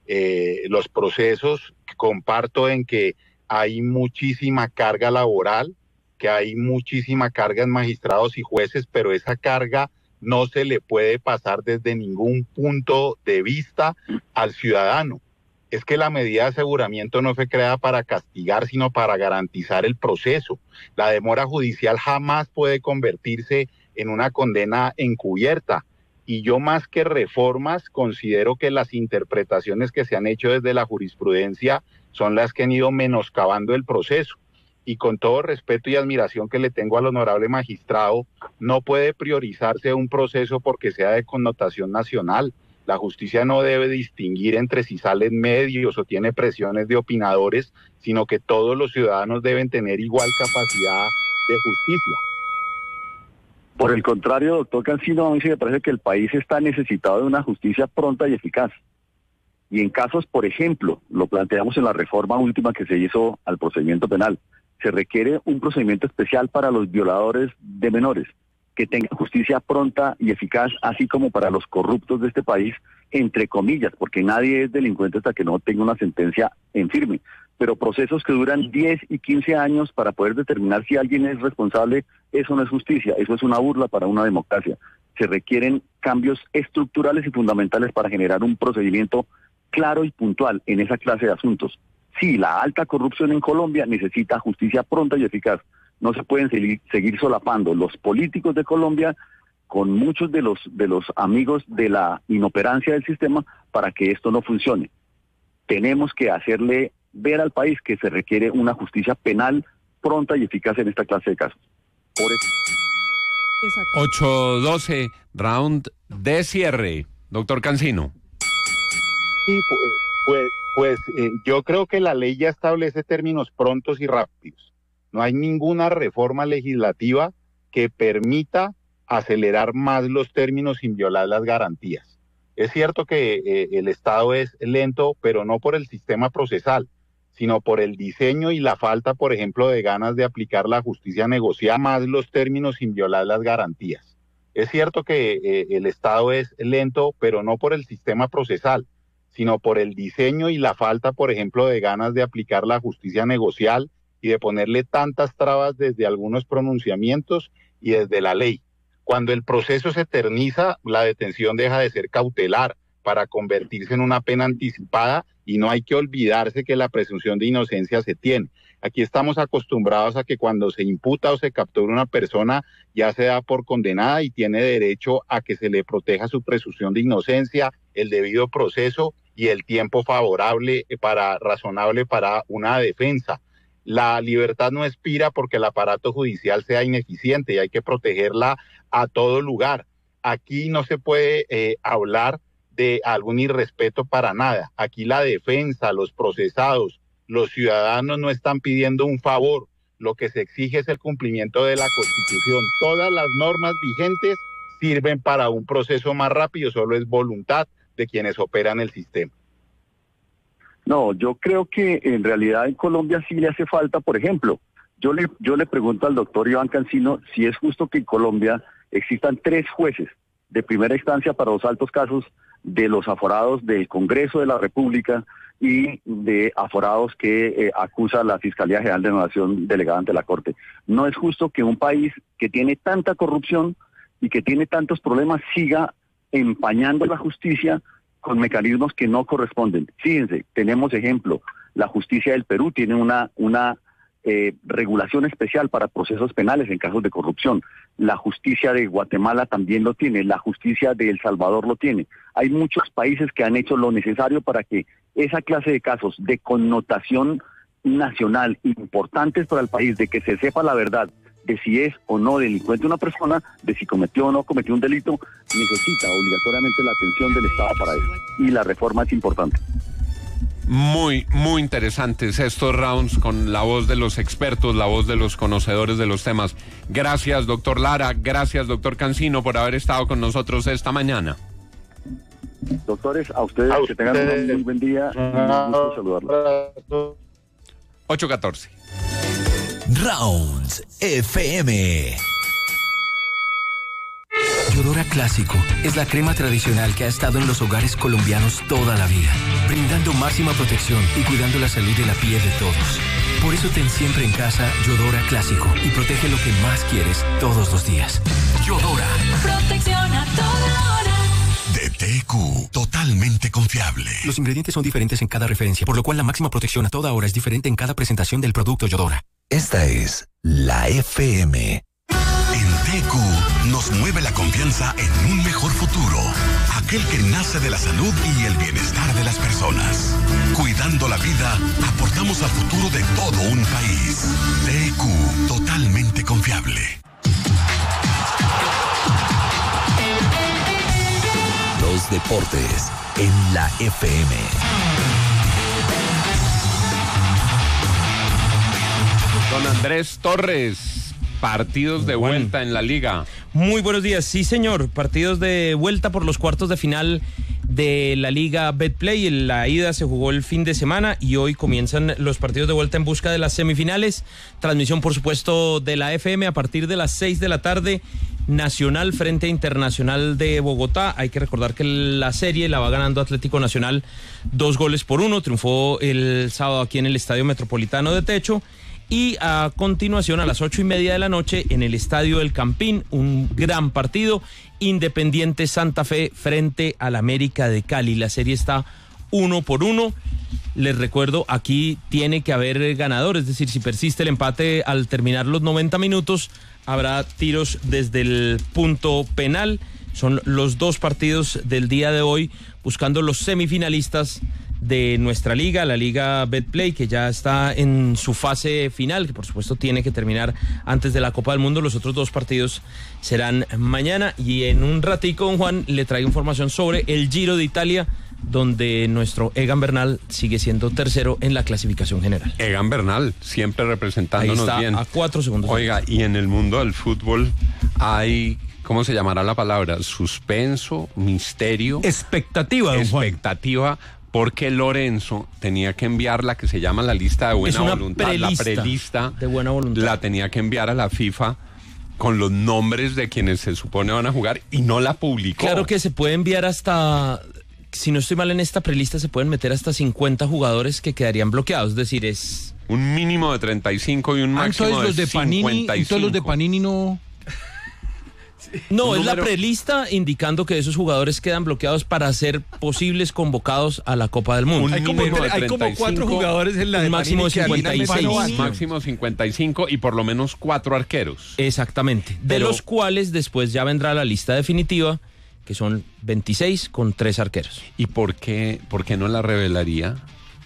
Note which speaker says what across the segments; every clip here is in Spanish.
Speaker 1: los procesos. Comparto en que hay muchísima carga laboral, que hay muchísima carga en magistrados y jueces, pero esa carga no se le puede pasar desde ningún punto de vista al ciudadano. Es que la medida de aseguramiento no fue creada para castigar, sino para garantizar el proceso. La demora judicial jamás puede convertirse en una condena encubierta. Y yo, más que reformas, considero que las interpretaciones que se han hecho desde la jurisprudencia son las que han ido menoscabando el proceso. Y con todo respeto y admiración que le tengo al honorable magistrado, no puede priorizarse un proceso porque sea de connotación nacional. La justicia no debe distinguir entre si salen medios o tiene presiones de opinadores, sino que todos los ciudadanos deben tener igual capacidad de justicia.
Speaker 2: Por el contrario, doctor Cancino, a mí sí me parece que el país está necesitado de una justicia pronta y eficaz. Y en casos, por ejemplo, lo planteamos en la reforma última que se hizo al procedimiento penal, se requiere un procedimiento especial para los violadores de menores, que tenga justicia pronta y eficaz, así como para los corruptos de este país, entre comillas, porque nadie es delincuente hasta que no tenga una sentencia en firme. Pero procesos que duran 10 y 15 años para poder determinar si alguien es responsable, eso no es justicia, eso es una burla para una democracia. Se requieren cambios estructurales y fundamentales para generar un procedimiento claro y puntual en esa clase de asuntos. Sí, la alta corrupción en Colombia necesita justicia pronta y eficaz. No se pueden seguir solapando los políticos de Colombia con muchos de los amigos de la inoperancia del sistema para que esto no funcione. Tenemos que hacerle ver al país que se requiere una justicia penal pronta y eficaz en esta clase de casos. Por eso.
Speaker 3: 8:12, round de cierre. Doctor Cancino.
Speaker 1: Sí, yo creo que la ley ya establece términos prontos y rápidos. No hay ninguna reforma legislativa que permita acelerar más los términos sin violar las garantías. Es cierto que el Estado es lento, pero no por el sistema procesal, sino por el diseño y la falta, por ejemplo, de ganas de aplicar la justicia negociada más los términos sin violar las garantías. Es cierto que el Estado es lento, pero no por el sistema procesal, sino por el diseño y la falta, por ejemplo, de ganas de aplicar la justicia negocial y de ponerle tantas trabas desde algunos pronunciamientos y desde la ley. Cuando el proceso se eterniza, la detención deja de ser cautelar para convertirse en una pena anticipada, y no hay que olvidarse que la presunción de inocencia se tiene. Aquí estamos acostumbrados a que cuando se imputa o se captura una persona ya se da por condenada y tiene derecho a que se le proteja su presunción de inocencia, el debido proceso y el tiempo razonable para una defensa. La libertad no expira porque el aparato judicial sea ineficiente y hay que protegerla a todo lugar. Aquí no se puede hablar de algún irrespeto para nada. Aquí la defensa, los procesados, los ciudadanos no están pidiendo un favor. Lo que se exige es el cumplimiento de la Constitución. Todas las normas vigentes sirven para un proceso más rápido, solo es voluntad de quienes operan el sistema.
Speaker 2: No, yo creo que en realidad en Colombia sí le hace falta, por ejemplo, yo le pregunto al doctor Iván Cancino si es justo que en Colombia existan 3 jueces de primera instancia para los altos casos de los aforados del Congreso de la República y de aforados que acusa la Fiscalía General de la Nación delegada ante la Corte. No es justo que un país que tiene tanta corrupción y que tiene tantos problemas siga empañando la justicia con mecanismos que no corresponden. Fíjense, tenemos ejemplo, la justicia del Perú tiene una regulación especial para procesos penales en casos de corrupción. La justicia de Guatemala también lo tiene, la justicia de El Salvador lo tiene. Hay muchos países que han hecho lo necesario para que esa clase de casos de connotación nacional importantes para el país, de que se sepa la verdad de si es o no delincuente una persona, de si cometió o no cometió un delito, necesita obligatoriamente la atención del Estado para eso. Y la reforma es importante.
Speaker 3: Muy, muy interesantes estos rounds con la voz de los expertos, la voz de los conocedores de los temas. Gracias, doctor Lara, gracias, doctor Cancino, por haber estado con nosotros esta mañana.
Speaker 2: Doctores, a ustedes que tengan un muy buen día y un gusto saludarlos.
Speaker 3: 8:14.
Speaker 4: Rounds FM. Yodora Clásico es la crema tradicional que ha estado en los hogares colombianos toda la vida, brindando
Speaker 5: máxima protección y cuidando la salud de la piel de todos. Por eso ten siempre en casa Yodora Clásico y protege lo que más quieres todos los días. Yodora.
Speaker 6: Protección a toda hora.
Speaker 4: De TQ, totalmente confiable.
Speaker 5: Los ingredientes son diferentes en cada referencia, por lo cual la máxima protección a toda hora es diferente en cada presentación del producto Yodora.
Speaker 4: Esta es la FM. En TQ nos mueve la confianza en un mejor futuro. Aquel que nace de la salud y el bienestar de las personas. Cuidando la vida, aportamos al futuro de todo un país. TQ, totalmente confiable. Los deportes en la FM.
Speaker 3: Don Andrés Torres, partidos de vuelta en la liga.
Speaker 7: Muy buenos días, sí señor, partidos de vuelta por los cuartos de final de la liga Betplay. La ida se jugó el fin de semana y hoy comienzan los partidos de vuelta en busca de las semifinales. Transmisión por supuesto de la FM a partir de las 6 de la tarde. Nacional frente a Internacional de Bogotá. Hay que recordar que la serie la va ganando Atlético Nacional 2-1. Triunfó el sábado aquí en el Estadio Metropolitano de Techo. Y a continuación, a las 8:30 de la noche, en el Estadio El Campín, un gran partido, Independiente Santa Fe frente al América de Cali. La serie está 1-1. Les recuerdo, aquí tiene que haber ganador, es decir, si persiste el empate al terminar los 90 minutos, habrá tiros desde el punto penal. Son los dos partidos del día de hoy, buscando los semifinalistas de nuestra liga, la liga Betplay, que ya está en su fase final, que por supuesto tiene que terminar antes de la Copa del Mundo. Los otros dos partidos serán mañana y en un ratico, don Juan, le traigo información sobre el Giro de Italia, donde nuestro Egan Bernal sigue siendo tercero en la clasificación general.
Speaker 3: Egan Bernal, siempre representándonos
Speaker 7: ahí está,
Speaker 3: bien.
Speaker 7: A 4 segundos.
Speaker 3: Oiga, y en el mundo del fútbol hay, ¿cómo se llamará la palabra? Suspenso, misterio.
Speaker 8: Expectativa, don Juan.
Speaker 3: Expectativa. Porque Lorenzo tenía que enviar la que se llama la lista de buena voluntad, la prelista
Speaker 7: de buena voluntad.
Speaker 3: La tenía que enviar a la FIFA con los nombres de quienes se supone van a jugar y no la publicó.
Speaker 7: Claro que se puede enviar hasta, si no estoy mal, en esta prelista se pueden meter hasta 50 jugadores que quedarían bloqueados, es decir, es
Speaker 3: un mínimo de 35 y un máximo
Speaker 8: los
Speaker 3: de
Speaker 8: Panini,
Speaker 3: 55.
Speaker 8: Entonces los de Panini no...
Speaker 7: No, es la prelista indicando que esos jugadores quedan bloqueados para ser posibles convocados a la Copa del Mundo.
Speaker 8: Hay como 4 jugadores en la de
Speaker 7: máximo de 56.
Speaker 3: Máximo 55 y por lo menos 4 arqueros.
Speaker 7: Exactamente. De los cuales después ya vendrá la lista definitiva, que son 26 con 3 arqueros.
Speaker 3: ¿Y por qué no la revelaría?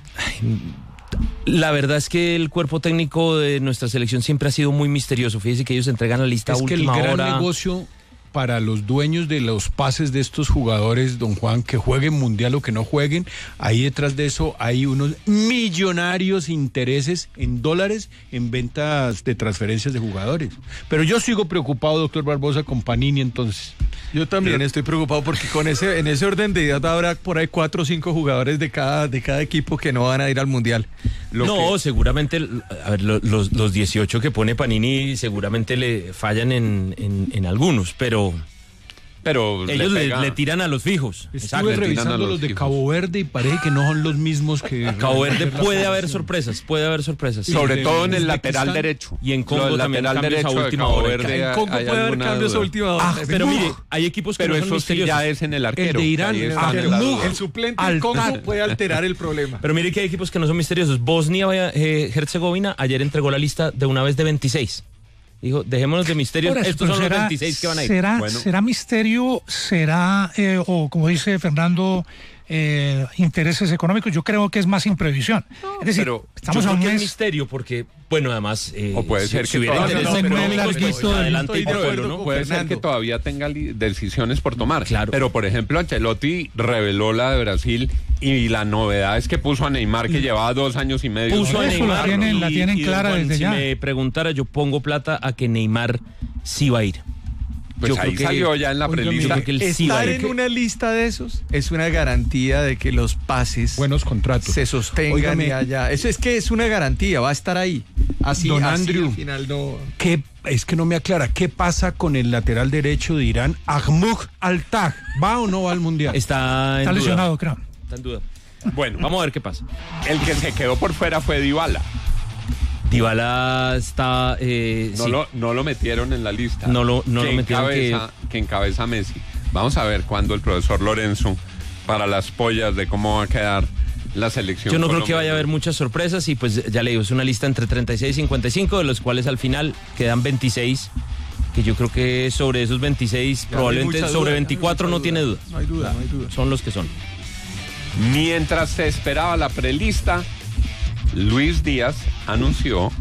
Speaker 7: La verdad es que el cuerpo técnico de nuestra selección siempre ha sido muy misterioso. Fíjese que ellos entregan la lista a última hora.
Speaker 8: Es que el gran negocio para los dueños de los pases de estos jugadores, don Juan, que jueguen mundial o que no jueguen, ahí detrás de eso hay unos millonarios intereses en dólares en ventas de transferencias de jugadores. Pero yo sigo preocupado, doctor Barbosa, con Panini entonces.
Speaker 9: Yo también estoy preocupado porque en ese orden de edad habrá por ahí 4 o 5 jugadores de cada equipo que no van a ir al mundial.
Speaker 7: Seguramente, a ver, los 18 que pone Panini seguramente le fallan en algunos, pero ellos le tiran a los fijos.
Speaker 8: Estuve revisando los de Cabo Verde y parece que no son los mismos que...
Speaker 7: Cabo Verde puede haber sorpresas.
Speaker 3: Sobre todo en el lateral derecho.
Speaker 7: Y en Congo también cambios a última hora.
Speaker 9: En Congo puede haber cambios a última hora.
Speaker 7: Pero mire, hay equipos que no son misteriosos.
Speaker 3: Ya es en el arquero.
Speaker 8: El de Irán,
Speaker 9: el suplente del Congo puede alterar el problema.
Speaker 7: Pero mire que hay equipos que no son misteriosos. Bosnia-Herzegovina ayer entregó la lista de una vez de 26. Dijo, dejémonos de misterios, estos son los 26 que van a ir.
Speaker 10: ¿Será misterio? ¿Será, o como dice Fernando, intereses económicos? Yo creo que es más imprevisión. Es decir,
Speaker 7: pero
Speaker 10: estamos
Speaker 7: yo
Speaker 10: a un
Speaker 7: creo que
Speaker 10: mes...
Speaker 7: es misterio porque, bueno, además...
Speaker 3: o puede ser que
Speaker 7: hubiera
Speaker 3: adelante y ¿no? Puede ser que todavía tenga decisiones por tomar.
Speaker 7: Claro.
Speaker 3: Pero, por ejemplo, Ancelotti reveló la de Brasil y la novedad es que puso a Neymar, que llevaba 2 años y medio.
Speaker 7: Puso a Neymar.
Speaker 10: La tienen clara desde ya.
Speaker 7: Si me preguntara, yo pongo plata a que Neymar sí va a ir.
Speaker 3: Pues yo ahí salió ya en la prelista.
Speaker 9: Estar en una lista de esos es una garantía de que los pases,
Speaker 8: buenos contratos,
Speaker 9: se sostengan y allá. Eso es que es una garantía, va a estar ahí. Así,
Speaker 8: don
Speaker 9: así
Speaker 8: Andrew,
Speaker 9: al final no.
Speaker 8: Es que no me aclara, ¿qué pasa con el lateral derecho de Irán, Ahmad Al-Taj? ¿Va o no va al mundial?
Speaker 7: Está
Speaker 10: lesionado, creo.
Speaker 7: Está en duda.
Speaker 3: Bueno,
Speaker 7: Vamos a ver qué pasa.
Speaker 3: el que se quedó por fuera fue Dybala.
Speaker 7: Dybala está...
Speaker 3: No lo metieron en la lista.
Speaker 7: No lo metieron,
Speaker 3: que encabeza Messi. Vamos a ver cuándo el profesor Lorenzo, para las pollas de cómo va a quedar la selección.
Speaker 7: Yo no creo que
Speaker 3: colombiana.
Speaker 7: vaya a haber muchas sorpresas y pues ya le digo, es una lista entre 36 y 55, de los cuales al final quedan 26, que yo creo que sobre esos 26,
Speaker 9: Ya
Speaker 7: probablemente
Speaker 9: no hay mucha
Speaker 7: sobre
Speaker 9: duda,
Speaker 7: 24 no tiene duda.
Speaker 9: No hay duda, no hay duda.
Speaker 7: Son los que son.
Speaker 3: Mientras se esperaba la prelista, Luis Díaz anunció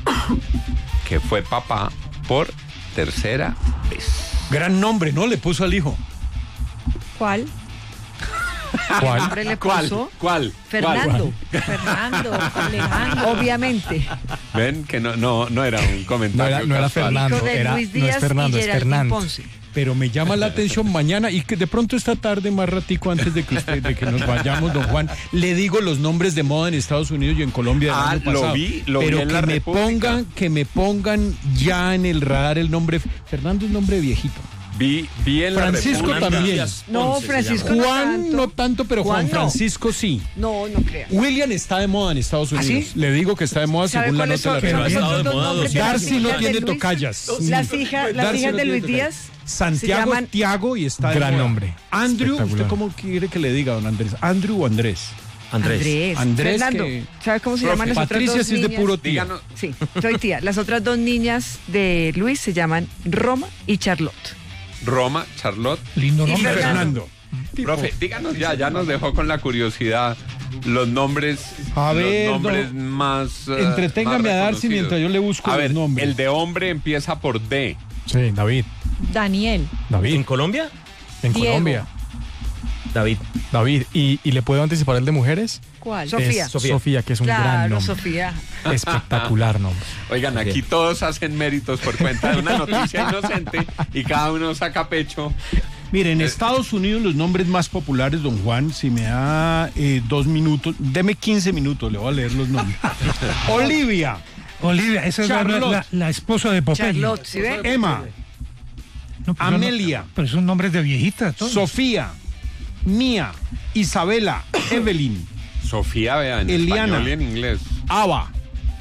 Speaker 3: que fue papá por tercera vez.
Speaker 8: Gran nombre, ¿no? Le puso al hijo.
Speaker 11: ¿Cuál? ¿Qué nombre le puso?
Speaker 3: ¿Cuál?
Speaker 11: Fernando. Fernando, Alejandro. Obviamente.
Speaker 3: Ven que no era un comentario.
Speaker 9: No era
Speaker 3: casual.
Speaker 9: Fernando,
Speaker 11: Hijo de Luis Díaz
Speaker 9: es Fernando,
Speaker 11: y
Speaker 9: es
Speaker 11: Geraldine
Speaker 9: Fernando.
Speaker 11: Ponce.
Speaker 8: Pero me llama la atención mañana y que de pronto esta tarde, más ratico antes de que nos vayamos, don Juan, le digo los nombres de moda en Estados Unidos y en Colombia del año pasado.
Speaker 3: Lo vi
Speaker 8: pero
Speaker 3: en la República.
Speaker 8: que me pongan ya en el radar el nombre. Fernando es nombre viejito.
Speaker 3: Vi en la
Speaker 8: Francisco
Speaker 3: República.
Speaker 8: también.
Speaker 11: No, Francisco no
Speaker 8: Juan
Speaker 11: tanto.
Speaker 8: no tanto, pero Juan
Speaker 11: Juan no.
Speaker 8: Francisco sí.
Speaker 11: No, no creo.
Speaker 8: William está de moda en Estados
Speaker 11: ¿Ah,
Speaker 8: Ha Le digo que está de moda
Speaker 11: ¿Sabe
Speaker 8: según la
Speaker 11: cuáles
Speaker 8: nota
Speaker 11: son?
Speaker 8: de la
Speaker 7: Pero ha
Speaker 11: ¿Sabe
Speaker 7: estado
Speaker 11: cuáles
Speaker 7: de
Speaker 11: son
Speaker 7: moda
Speaker 11: nombres de las
Speaker 8: Darcy no
Speaker 11: hijas de
Speaker 8: tiene
Speaker 11: Luis?
Speaker 8: tocallas.
Speaker 11: Las hijas
Speaker 8: Darcy no
Speaker 11: de
Speaker 8: tiene
Speaker 11: Luis
Speaker 8: tocallas.
Speaker 11: Díaz
Speaker 8: Santiago
Speaker 11: se llaman...
Speaker 8: es Tiago y está de
Speaker 9: Gran
Speaker 8: moda.
Speaker 9: nombre.
Speaker 8: Andrew, ¿usted
Speaker 9: Espectacular.
Speaker 8: cómo quiere que le diga, don Andrés? ¿Andrew o Andrés?
Speaker 7: Andrés.
Speaker 8: Andrés,
Speaker 11: Fernando,
Speaker 8: que-
Speaker 11: ¿sabe cómo se
Speaker 3: Profe,
Speaker 11: llaman las otras
Speaker 8: Patricia
Speaker 11: dos
Speaker 8: sí es de
Speaker 11: niñas?
Speaker 8: puro tía.
Speaker 3: Díganos,
Speaker 11: Sí, soy tía. Las otras dos niñas de Luis se llaman Roma y Charlotte.
Speaker 3: Roma, Charlotte.
Speaker 10: Lindo
Speaker 11: Y
Speaker 10: nombre.
Speaker 11: Fernando.
Speaker 3: Profe, díganos ya nos dejó con la curiosidad los nombres,
Speaker 8: A ver,
Speaker 3: los nombres más
Speaker 8: Entreténgame
Speaker 3: más
Speaker 8: a Darcy
Speaker 3: reconocidos.
Speaker 8: mientras yo le busco
Speaker 3: A
Speaker 8: los
Speaker 3: ver,
Speaker 8: nombres.
Speaker 3: el de hombre empieza por D.
Speaker 9: Sí, David.
Speaker 11: Daniel.
Speaker 7: ¿En
Speaker 9: David.
Speaker 7: Colombia?
Speaker 9: En
Speaker 11: Diego.
Speaker 9: Colombia.
Speaker 7: David.
Speaker 9: David. ¿Y le puedo anticipar el de mujeres?
Speaker 11: ¿Cuál?
Speaker 9: Es
Speaker 11: Sofía.
Speaker 9: Sofía, que es un gran
Speaker 11: Claro,
Speaker 9: nombre.
Speaker 11: Sofía.
Speaker 9: Espectacular nombre.
Speaker 3: Oigan, aquí todos hacen méritos por cuenta de una noticia inocente y cada uno saca pecho.
Speaker 8: Mire, en Estados Unidos los nombres más populares, don Juan, si me da 2 minutos, deme 15 minutos, le voy a leer los nombres. Olivia,
Speaker 10: Olivia, esa es
Speaker 8: Charlotte.
Speaker 10: la esposa de Popeye.
Speaker 11: Charlotte, ¿sí ve?
Speaker 8: Emma,
Speaker 10: No, pero
Speaker 8: Amelia.
Speaker 10: pero son nombres de viejitas. todos.
Speaker 8: Sofía, Mía, Isabela, Evelyn,
Speaker 3: Sofía, vea, en
Speaker 8: Eliana.
Speaker 3: español y en inglés.
Speaker 8: Ava,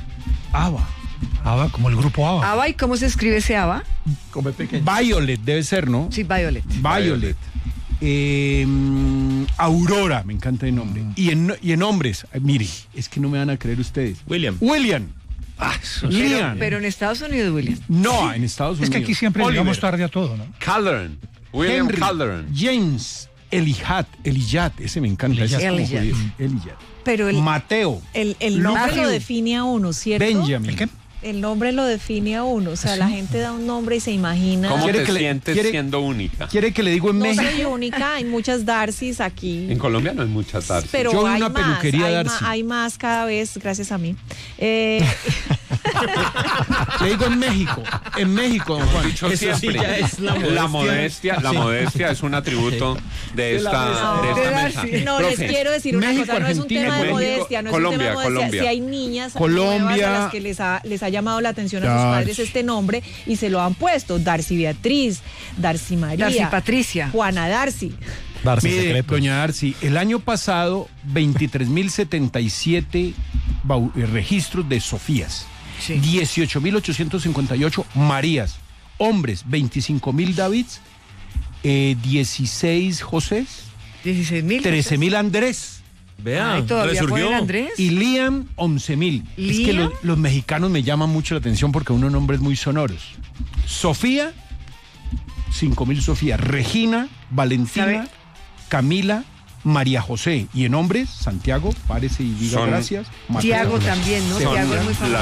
Speaker 10: ABBA, como el grupo ABBA.
Speaker 11: Ava, ¿y cómo se escribe ese Ava?
Speaker 9: Come pequeño.
Speaker 8: Violet, debe ser, ¿no?
Speaker 11: Sí, Violet.
Speaker 8: Violet. Aurora, me encanta el nombre. Y en hombres, mire, es que no me van a creer ustedes.
Speaker 7: William.
Speaker 8: Liam.
Speaker 11: Pero en Estados Unidos, William.
Speaker 8: No, en Estados Unidos.
Speaker 10: Es que aquí siempre
Speaker 8: Oliver,
Speaker 10: llegamos tarde a todo, ¿no?
Speaker 3: Calderon. William
Speaker 8: Henry,
Speaker 3: Calderon.
Speaker 8: James, Elijah, ese me encanta. ese es como
Speaker 11: Elijah.
Speaker 8: judío. Elijah.
Speaker 12: Pero
Speaker 8: Mateo,
Speaker 12: el nombre
Speaker 11: Matthew.
Speaker 12: lo define a uno, ¿cierto?
Speaker 8: Benjamin.
Speaker 10: ¿El qué?
Speaker 12: El nombre lo define a uno. O sea, la gente da un nombre y se imagina.
Speaker 3: ¿Cómo
Speaker 8: ¿Quiere
Speaker 3: te
Speaker 8: que le-
Speaker 3: sientes
Speaker 8: quiere-
Speaker 3: siendo única?
Speaker 8: ¿Quiere que le digo en
Speaker 12: No
Speaker 8: México?
Speaker 12: soy única, hay muchas Darcys aquí.
Speaker 3: En Colombia no hay muchas tardes.
Speaker 12: Pero
Speaker 8: Yo vi
Speaker 12: hay
Speaker 8: una
Speaker 12: más,
Speaker 8: peluquería
Speaker 12: hay,
Speaker 8: Darcy.
Speaker 12: hay más cada vez, gracias a mí.
Speaker 8: Le digo en México. En México, don Juan.
Speaker 3: Dicho
Speaker 7: Eso sí
Speaker 3: siempre,
Speaker 7: ya es la modestia.
Speaker 3: la modestia es un atributo de esta mesa.
Speaker 12: No,
Speaker 3: Profe,
Speaker 12: les quiero decir una
Speaker 8: México,
Speaker 12: cosa, no es un
Speaker 8: Argentina,
Speaker 12: tema de
Speaker 3: México,
Speaker 12: modestia, no es
Speaker 3: Colombia,
Speaker 12: un tema de modestia.
Speaker 3: Colombia.
Speaker 12: Si hay niñas
Speaker 8: Colombia.
Speaker 12: nuevas a las que les ha llamado la atención a sus
Speaker 8: Darcy.
Speaker 12: padres este nombre y se lo han puesto, Darcy Beatriz, Darcy María,
Speaker 11: Darcy Patricia.
Speaker 12: Juana Darcy.
Speaker 9: Darcy
Speaker 8: Mire,
Speaker 9: secretos.
Speaker 8: doña Darcy, el año pasado 23.077 registros de Sofías,
Speaker 11: Sí.
Speaker 8: 18.858 Marías, hombres 25.000 Davids, 16 Josés,
Speaker 11: 16.000.
Speaker 8: 13.000 Andrés
Speaker 7: Vea,
Speaker 11: Ay, todavía
Speaker 7: resurgió.
Speaker 11: ponen Andrés.
Speaker 8: y Liam 11.000. Es que
Speaker 11: ¿Liam?
Speaker 8: los mexicanos me llaman mucho la atención porque unos nombres muy sonoros. Sofía, 5.000 Sofía, Regina, Valentina,
Speaker 11: ¿Sabe?
Speaker 8: Camila, María José. Y en hombres, Santiago, párese y diga
Speaker 3: Son-
Speaker 8: gracias. Mateo,
Speaker 11: Tiago también, ¿no?
Speaker 8: Son
Speaker 11: Tiago es muy famoso.
Speaker 3: las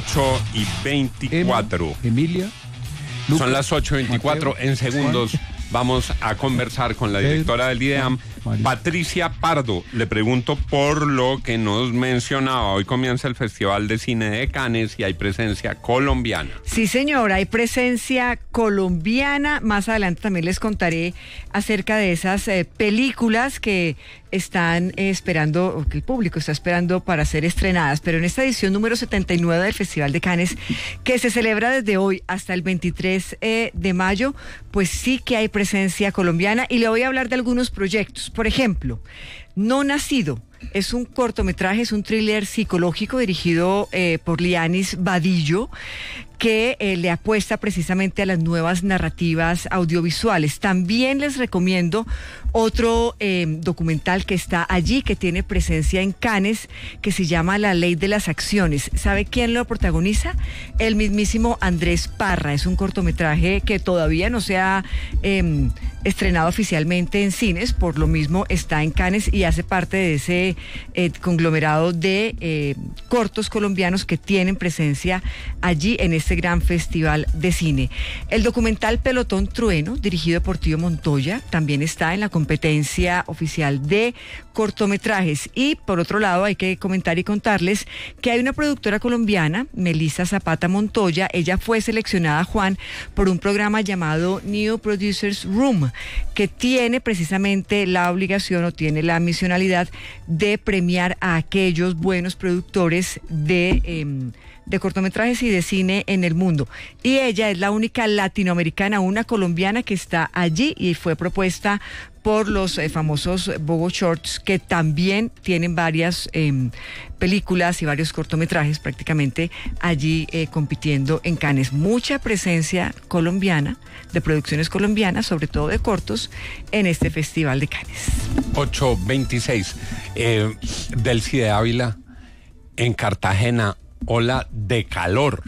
Speaker 3: 8:24.
Speaker 8: Emma, Emilia, Lucas,
Speaker 3: Son las 8:24.
Speaker 8: Mateo,
Speaker 3: En segundos vamos a conversar con la directora del IDEAM,
Speaker 8: María.
Speaker 3: Patricia Pardo. Le pregunto por lo que nos mencionaba. Hoy comienza el Festival de Cine de Cannes y hay presencia colombiana.
Speaker 11: Sí, señor, hay presencia colombiana. Más adelante también les contaré acerca de esas películas que están esperando, o que el público está esperando para ser estrenadas. Pero en esta edición número 79 del Festival de Cannes, que se celebra desde hoy hasta el 23 de mayo, pues sí que hay presencia colombiana y le voy a hablar de algunos proyectos. Por ejemplo, No Nacido, Es un cortometraje, es un thriller psicológico dirigido por Lianis Vadillo, que le apuesta precisamente a las nuevas narrativas audiovisuales. También les recomiendo otro documental que está allí, que tiene presencia en Cannes, que se llama La Ley de las Acciones. ¿Sabe quién lo protagoniza? El mismísimo Andrés Parra. Es un cortometraje que todavía no se ha estrenado oficialmente en cines, por lo mismo está en Cannes y hace parte de ese conglomerado de cortos colombianos que tienen presencia allí en este gran festival de cine. El documental Pelotón Trueno, dirigido por Tío Montoya, también está en la competencia oficial de cortometrajes. Y por otro lado, hay que comentar y contarles que hay una productora colombiana, Melissa Zapata Montoya. Ella fue seleccionada, Juan, por un programa llamado New Producers Room, que tiene precisamente la obligación o tiene la misionalidad de premiar a aquellos buenos productores de cortometrajes y de cine en el mundo. Y ella es la única latinoamericana, una colombiana que está allí y fue propuesta por los famosos Bogo Shorts, que también tienen varias películas y varios cortometrajes prácticamente allí compitiendo en Cannes. Mucha presencia colombiana, de producciones colombinas, sobre todo de cortos, en este Festival de Cannes.
Speaker 3: 8:26. Delcy de Ávila, en Cartagena, ola de calor.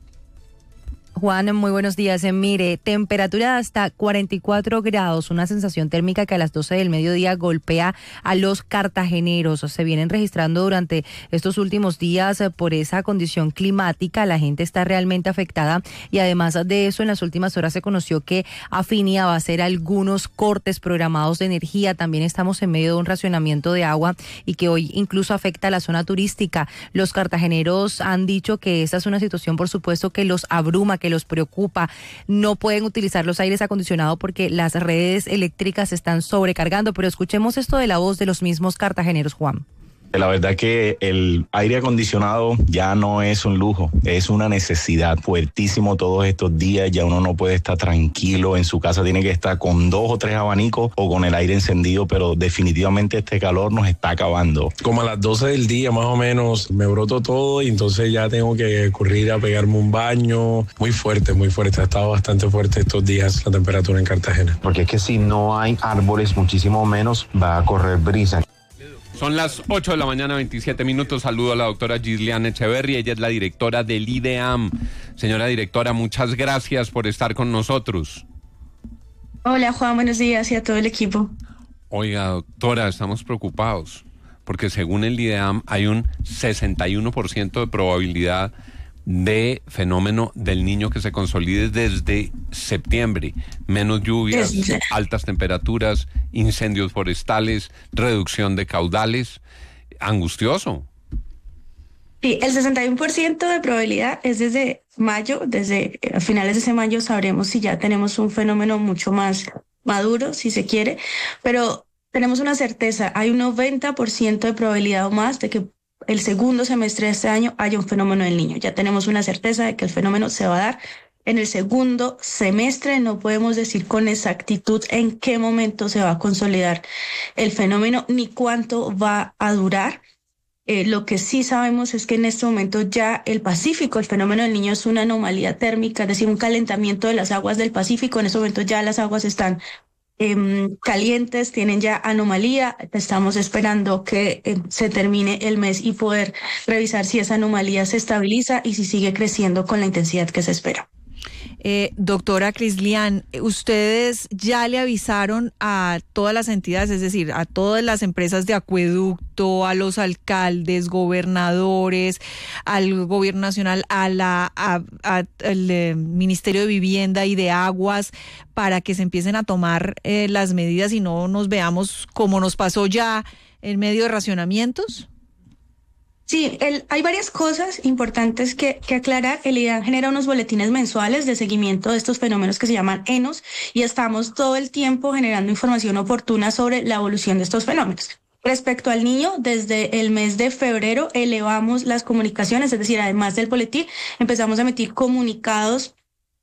Speaker 13: Juan, muy buenos días. Mire, temperatura hasta 44 grados, una sensación térmica que a las 12 del mediodía golpea a los cartageneros. Se vienen registrando durante estos últimos días por esa condición climática. La gente está realmente afectada y además de eso, en las últimas horas se conoció que Afinia va a hacer algunos cortes programados de energía. También estamos en medio de un racionamiento de agua y que hoy incluso afecta a la zona turística. Los cartageneros han dicho que esta es una situación, por supuesto, que los abruma, que los preocupa. No pueden utilizar los aires acondicionados porque las redes eléctricas se están sobrecargando, pero escuchemos esto de la voz de los mismos cartageneros, Juan.
Speaker 14: La verdad que el aire acondicionado ya no es un lujo, es una necesidad. Fuertísimo todos estos días, ya uno no puede estar tranquilo en su casa, tiene que estar con 2 o 3 abanicos o con el aire encendido, pero definitivamente este calor nos está acabando.
Speaker 15: Como a las 12 del día más o menos me broto todo y entonces ya tengo que correr a pegarme un baño. Muy fuerte, ha estado bastante fuerte estos días la temperatura en Cartagena.
Speaker 16: Porque es que si no hay árboles, muchísimo menos va a correr brisa.
Speaker 3: Son las 8 de la mañana, 27 minutos. Saludo a la doctora Gisliana Echeverry. Ella es la directora del IDEAM. Señora directora, muchas gracias por estar con nosotros.
Speaker 17: Hola, Juan, buenos días y a todo el equipo.
Speaker 3: Oiga, doctora, estamos preocupados porque según el IDEAM hay un 61% de probabilidad de fenómeno del Niño que se consolide desde septiembre. Menos lluvias, altas temperaturas, incendios forestales, reducción de caudales. Angustioso.
Speaker 17: Sí, el 61% de probabilidad es desde mayo, desde a finales de ese mayo sabremos si ya tenemos un fenómeno mucho más maduro, si se quiere, pero tenemos una certeza, hay un 90% de probabilidad o más de que el segundo semestre de este año haya un fenómeno del Niño. Ya tenemos una certeza de que el fenómeno se va a dar en el segundo semestre. No podemos decir con exactitud en qué momento se va a consolidar el fenómeno ni cuánto va a durar. Lo que sí sabemos es que en este momento ya el Pacífico, el fenómeno del Niño es una anomalía térmica, es decir, un calentamiento de las aguas del Pacífico. En este momento ya las aguas están calientes, tienen ya anomalía. Estamos esperando que se termine el mes y poder revisar si esa anomalía se estabiliza y si sigue creciendo con la intensidad que se espera.
Speaker 12: Doctora Crislian, ustedes ya le avisaron a todas las entidades, es decir, a todas las empresas de acueducto, a los alcaldes, gobernadores, al gobierno nacional, al Ministerio de Vivienda y de Aguas, para que se empiecen a tomar las medidas y no nos veamos como nos pasó ya en medio de racionamientos?
Speaker 17: Sí, hay varias cosas importantes que aclarar. El IDEAM genera unos boletines mensuales de seguimiento de estos fenómenos que se llaman ENOS y estamos todo el tiempo generando información oportuna sobre la evolución de estos fenómenos. Respecto al Niño, desde el mes de febrero elevamos las comunicaciones, es decir, además del boletín, empezamos a emitir comunicados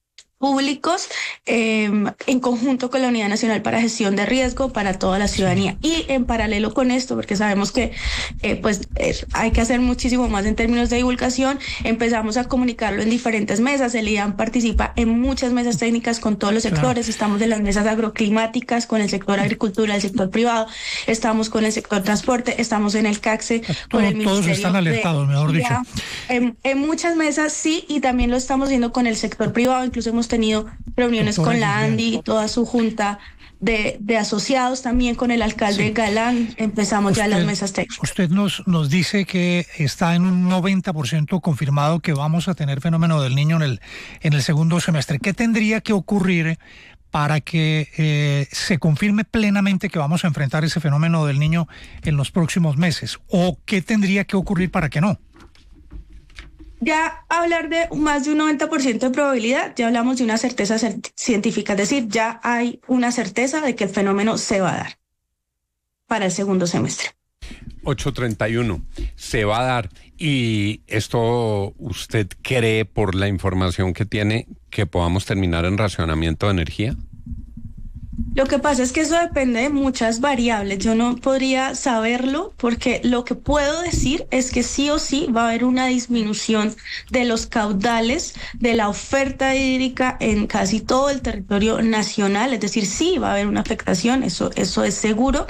Speaker 17: públicos en conjunto con la Unidad Nacional para Gestión de Riesgo para toda la ciudadanía. Y en paralelo con esto, porque sabemos que hay que hacer muchísimo más en términos de divulgación, empezamos a comunicarlo en diferentes mesas. El IDAM participa en muchas mesas técnicas con todos los sectores. Estamos en las mesas agroclimáticas con el sector agricultura, el sector privado, estamos con el sector transporte, estamos en el CACSE, con el Ministerio.
Speaker 10: Todos están alertados, mejor dicho.
Speaker 17: En muchas mesas sí, y también lo estamos haciendo con el sector privado. Incluso hemos tenido reuniones con la ANDI y toda su junta de asociados, también con el alcalde Galán. Empezamos ya las mesas técnicas.
Speaker 10: Usted nos dice que está en un 90% confirmado que vamos a tener fenómeno del Niño en el segundo semestre. ¿Qué tendría que ocurrir para que se confirme plenamente que vamos a enfrentar ese fenómeno del Niño en los próximos meses? ¿O qué tendría que ocurrir para que no?
Speaker 17: Ya hablar de más de un 90% de probabilidad, ya hablamos de una certeza científica, es decir, ya hay una certeza de que el fenómeno se va a dar para el segundo semestre.
Speaker 3: 8:31, se va a dar. ¿Y esto usted cree, por la información que tiene, que podamos terminar en racionamiento de energía?
Speaker 17: Lo que pasa es que eso depende de muchas variables. Yo no podría saberlo porque lo que puedo decir es que sí o sí va a haber una disminución de los caudales de la oferta hídrica en casi todo el territorio nacional. Es decir, sí va a haber una afectación, eso es seguro.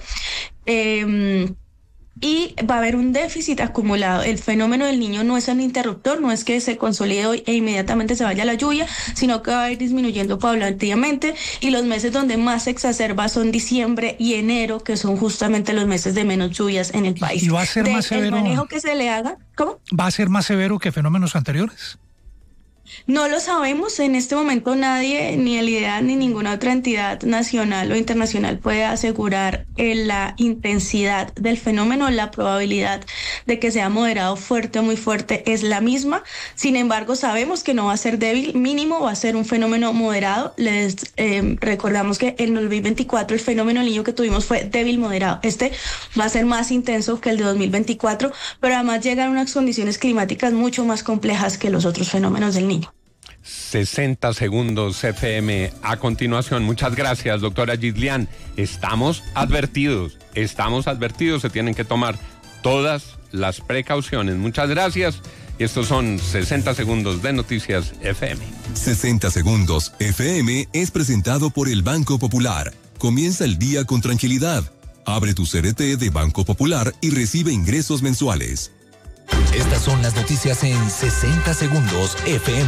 Speaker 17: Y va a haber un déficit acumulado. El fenómeno del Niño no es un interruptor, no es que se consolide hoy e inmediatamente se vaya la lluvia, sino que va a ir disminuyendo paulatinamente, y los meses donde más se exacerba son diciembre y enero, que son justamente los meses de menos lluvias en el país.
Speaker 10: ¿Y va a ser más severo?
Speaker 17: El manejo que se le haga, ¿cómo?
Speaker 10: ¿Va a ser más severo que fenómenos anteriores?
Speaker 17: No lo sabemos. En este momento nadie, ni el IDEAM ni ninguna otra entidad nacional o internacional puede asegurar la intensidad del fenómeno. La probabilidad de que sea moderado, fuerte o muy fuerte es la misma. Sin embargo, sabemos que no va a ser débil, mínimo va a ser un fenómeno moderado. Les recordamos que en el 2024 el fenómeno del Niño que tuvimos fue débil moderado. Este va a ser más intenso que el de 2024, pero además llegan unas condiciones climáticas mucho más complejas que los otros fenómenos del Niño.
Speaker 3: 60 segundos FM a continuación. Muchas gracias, doctora Gislián. Estamos advertidos, se tienen que tomar todas las precauciones. Muchas gracias. Y estos son 60 segundos de Noticias FM.
Speaker 18: 60 segundos FM es presentado por el Banco Popular. Comienza el día con tranquilidad. Abre tu CDT de Banco Popular y recibe ingresos mensuales.
Speaker 19: Estas son las noticias en 60 segundos FM.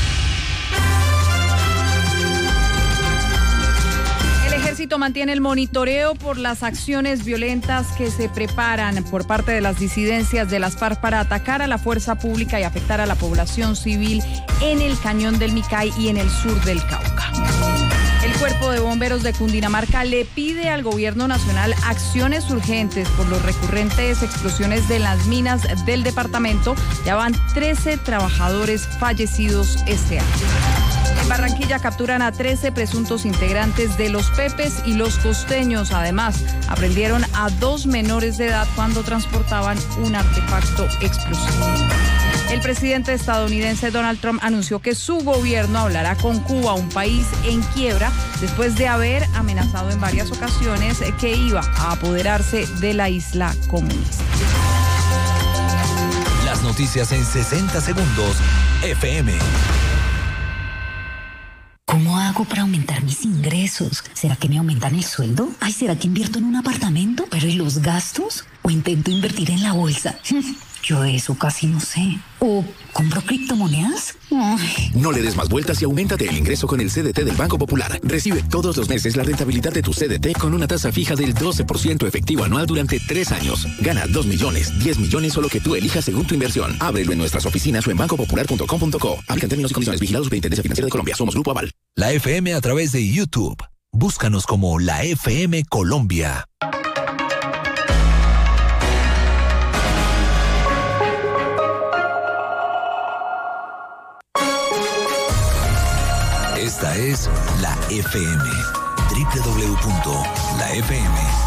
Speaker 20: El ejército mantiene el monitoreo por las acciones violentas que se preparan por parte de las disidencias de las FARC para atacar a la fuerza pública y afectar a la población civil en el Cañón del Micay y en el sur del Cauca. El Cuerpo de Bomberos de Cundinamarca le pide al gobierno nacional acciones urgentes por los recurrentes explosiones de las minas del departamento. Ya van 13 trabajadores fallecidos este año. En Barranquilla capturan a 13 presuntos integrantes de los Pepes y los Costeños. Además, aprendieron a 2 menores de edad cuando transportaban un artefacto explosivo. El presidente estadounidense Donald Trump anunció que su gobierno hablará con Cuba, un país en quiebra, después de haber amenazado en varias ocasiones que iba a apoderarse de la isla comunista.
Speaker 19: Las noticias en 60 segundos FM.
Speaker 21: ¿Cómo hago para aumentar mis ingresos? ¿Será que me aumentan el sueldo? Ay, ¿será que invierto en un apartamento? ¿Pero y los gastos? ¿O intento invertir en la bolsa? Yo de eso casi no sé. ¿O compro criptomonedas? Ay.
Speaker 22: No le des más vueltas y auméntate el ingreso con el CDT del Banco Popular. Recibe todos los meses la rentabilidad de tu CDT con una tasa fija del 12% efectivo anual durante 3 años. Gana 2 millones, 10 millones o lo que tú elijas según tu inversión. Ábrelo en nuestras oficinas o en bancopopular.com.co. Aplican términos y condiciones. Vigilados Superintendencia Financiera de Colombia. Somos Grupo Aval.
Speaker 19: La FM a través de YouTube. Búscanos como La FM Colombia. Esta es La FM. www.lafm